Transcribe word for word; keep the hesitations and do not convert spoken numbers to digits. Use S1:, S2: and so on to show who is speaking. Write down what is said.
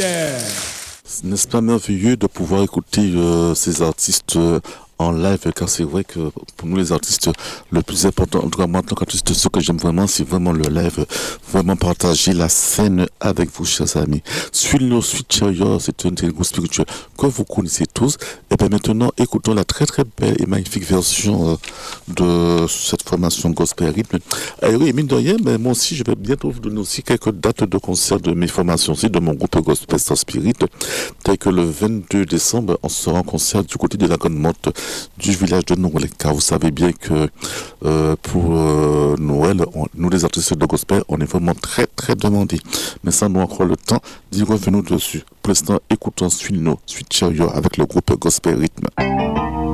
S1: N'est-ce pas merveilleux de pouvoir écouter euh, ces artistes euh, en live, car c'est vrai que pour nous les artistes, le plus important, en tout cas moi en tant qu'artiste, ce que j'aime vraiment, c'est vraiment le live, vraiment partager la scène avec vous, chers amis. Suite No Sweet Chariot, c'est un groupe spirituel que vous connaissez tous. Et bien maintenant, écoutons la très très belle et magnifique version euh, de cette formation Gospel Rythme. Et oui, mine de rien, mais moi aussi, je vais bientôt vous donner aussi quelques dates de concert de mes formations aussi, de mon groupe Gospel Star Spirit, tel que le vingt-deux décembre, on sera en concert du côté de la Grande Motte du village de Noël, car vous savez bien que euh, pour euh, Noël, on, nous les artistes de gospel, on est vraiment très très demandés. Mais ça nous encore le temps d'y revenir dessus. Pour l'instant, écoutons Suite No Sweet Chariot avec le groupe Gospel Rythme.